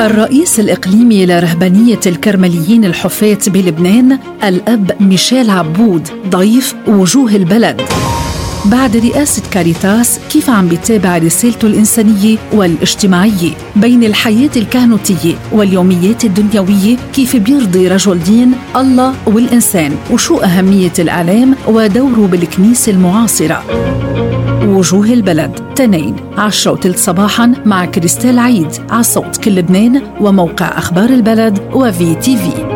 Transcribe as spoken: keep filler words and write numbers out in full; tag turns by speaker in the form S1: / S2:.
S1: الرئيس الإقليمي لرهبانية الكرمليين الحفاة بلبنان الأب ميشيل عبود ضيف وجوه البلد. بعد رئاسة كاريتاس كيف عم بيتابع رسالته الإنسانية والاجتماعية بين الحياة الكهنوتية واليوميات الدنيوية، كيف بيرضي رجل دين الله والإنسان، وشو أهمية الإعلام ودوره بالكنيسة المعاصرة. وجوه البلد تنين عشرة وثلث صباحا مع كريستال عيد على صوت كل لبنان وموقع أخبار البلد وفي تي في.